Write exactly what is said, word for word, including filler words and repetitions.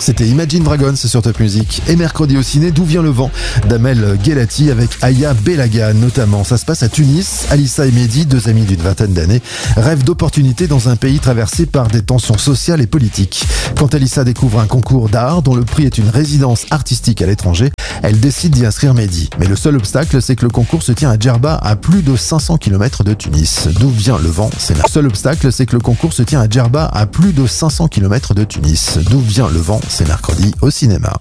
C'était Imagine Dragons sur Top Music. Et mercredi au ciné, D'où vient le vent d'Amel Guelati avec Aya Belaga notamment. Ça se passe à Tunis. Alissa et Mehdi, deux amis d'une vingtaine d'années, rêvent d'opportunités dans un pays traversé par des tensions sociales et politiques. Quand Alissa découvre un concours d'art dont le prix est une résidence artistique à l'étranger, elle décide d'y inscrire Mehdi. Mais le seul obstacle, c'est que le concours se tient à Djerba, à plus de cinq cents kilomètres de Tunis. D'où vient le vent, c'est le seul obstacle, c'est que le concours se tient à Djerba, à plus de cinq cents kilomètres de Tunis. D'où vient le vent, c'est mercredi au cinéma.